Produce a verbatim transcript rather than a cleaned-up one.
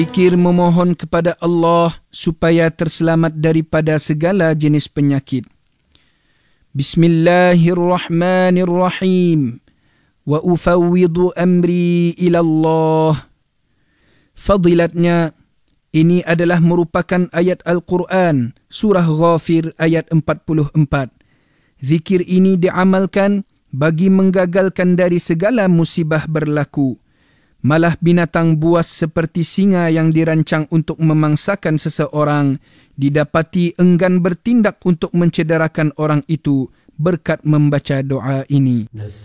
Zikir memohon kepada Allah supaya terselamat daripada segala jenis penyakit. Bismillahirrahmanirrahim. Wa ufawwidu amri ila Allah. Fadilatnya, ini adalah merupakan ayat Al-Quran, surah Ghafir ayat empat puluh empat. Zikir ini diamalkan bagi menggagalkan dari segala musibah berlaku. Malah binatang buas seperti singa yang dirancang untuk memangsakan seseorang didapati enggan bertindak untuk mencederakan orang itu berkat membaca doa ini.